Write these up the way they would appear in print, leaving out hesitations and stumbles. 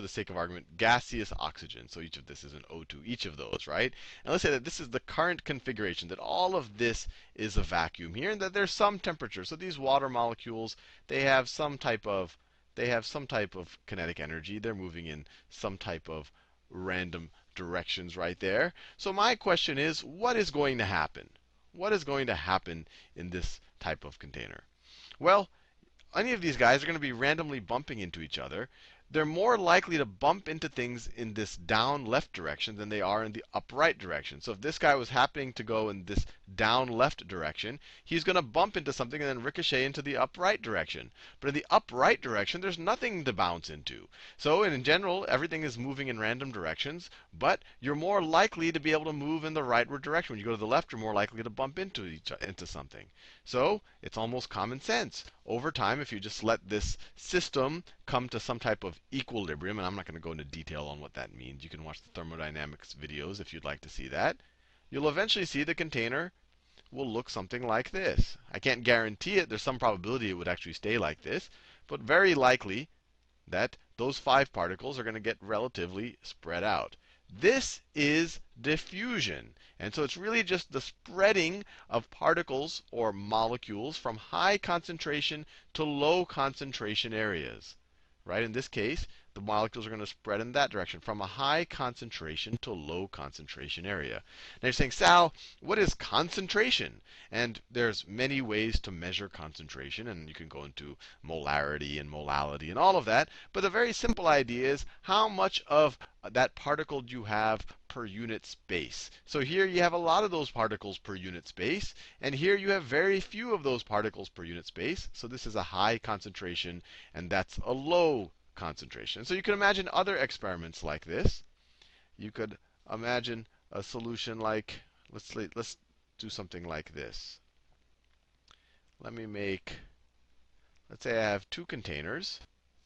the sake of argument, gaseous oxygen. So each of this is an O2, each of those, right? And let's say that this is the current configuration, that all of this is a vacuum here, and that there's some temperature. So these water molecules, they have some type of kinetic energy. They're moving in some type of random directions right there. So my question is, what is going to happen? What is going to happen in this type of container? Well, any of these guys are going to be randomly bumping into each other. They're more likely to bump into things in this down left direction than they are in the up right direction. So if this guy was happening to go in this down left direction, he's going to bump into something and then ricochet into the up right direction. But in the up right direction, there's nothing to bounce into. So in general, everything is moving in random directions, but you're more likely to be able to move in the rightward direction. When you go to the left, you're more likely to bump into something. So it's almost common sense. Over time, if you just let this system come to some type of equilibrium, and I'm not going to go into detail on what that means. You can watch the thermodynamics videos if you'd like to see that. You'll eventually see the container will look something like this. I can't guarantee it. There's some probability it would actually stay like this, but very likely that those 5 particles are going to get relatively spread out. This is diffusion. And so it's really just the spreading of particles or molecules from high concentration to low concentration areas. Right? In this case, the molecules are going to spread in that direction, from a high concentration to low concentration area. Now you're saying, Sal, what is concentration? And there's many ways to measure concentration, and you can go into molarity and molality and all of that. But the very simple idea is how much of that particle do you have per unit space. So here you have a lot of those particles per unit space, and here you have very few of those particles per unit space. So this is a high concentration, and that's a low concentration. So you can imagine other experiments like this. You could imagine a solution like, let's do something like this. Let's say I have 2 containers.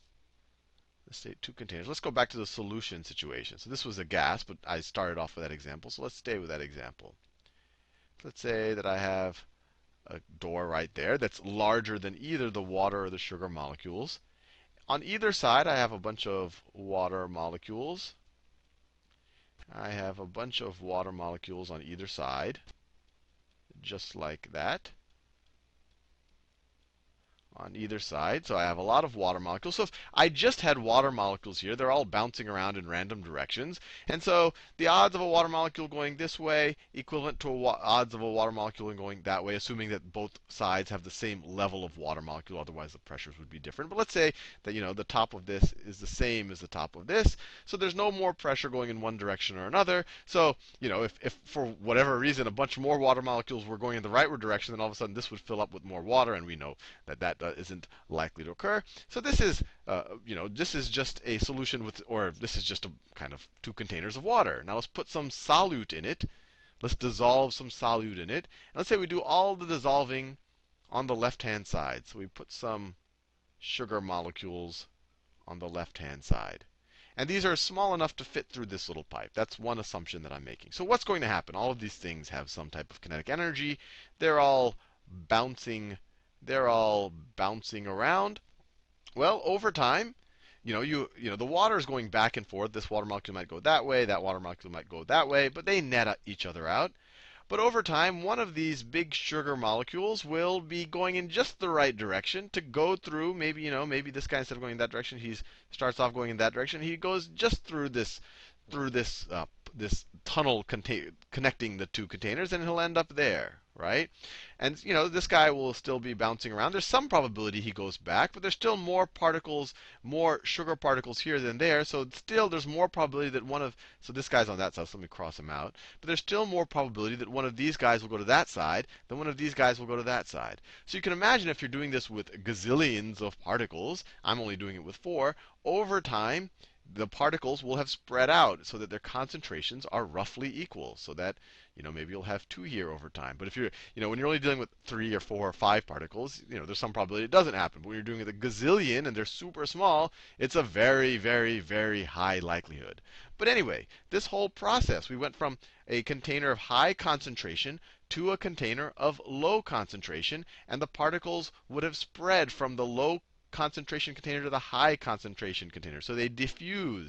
Let's go back to the solution situation. So this was a gas, but I started off with that example. So let's stay with that example. Let's say that I have a door right there that's larger than either the water or the sugar molecules. On either side, I have a bunch of water molecules. I have a bunch of water molecules on either side, just like that. On either side. So I have a lot of water molecules. So if I just had water molecules here, they're all bouncing around in random directions. And so the odds of a water molecule going this way equivalent to odds of a water molecule going that way, assuming that both sides have the same level of water molecule. Otherwise, the pressures would be different. But let's say that the top of this is the same as the top of this. So there's no more pressure going in one direction or another. So if for whatever reason a bunch more water molecules were going in the rightward direction, then all of a sudden this would fill up with more water, and we know that isn't likely to occur. So this is, this is just a solution or this is just a kind of 2 containers of water. Now let's put some solute in it. Let's dissolve some solute in it. And let's say we do all the dissolving on the left-hand side. So we put some sugar molecules on the left-hand side. And these are small enough to fit through this little pipe. That's one assumption that I'm making. So what's going to happen? All of these things have some type of kinetic energy. They're all bouncing around. Well, over time, the water is going back and forth. This water molecule might go that way, that water molecule might go that way, but they net each other out. But over time, one of these big sugar molecules will be going in just the right direction to go through. Maybe this guy, instead of going in that direction, he starts off going in that direction. He goes just through this this tunnel connecting the 2 containers, and he'll end up there, right? And this guy will still be bouncing around. There's some probability he goes back, but there's still more particles, more sugar particles here than there. So still there's more probability that so this guy's on that side, so let me cross him out. But there's still more probability that one of these guys will go to that side than one of these guys will go to that side. So you can imagine if you're doing this with gazillions of particles, I'm only doing it with 4, over time, the particles will have spread out so that their concentrations are roughly equal. So that, maybe you'll have 2 here over time. But if you're, when you're only dealing with 3 or 4 or 5 particles, there's some probability it doesn't happen. But when you're doing it with a gazillion and they're super small, it's a very, very, very high likelihood. But anyway, this whole process, we went from a container of high concentration to a container of low concentration, and the particles would have spread from the low concentration container to the high concentration container. So they diffused.